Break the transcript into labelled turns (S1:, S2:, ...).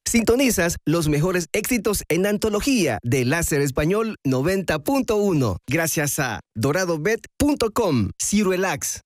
S1: Sintonizas los mejores éxitos en antología de Láser Español 90.1 gracias a doradobet.com, Cirelax,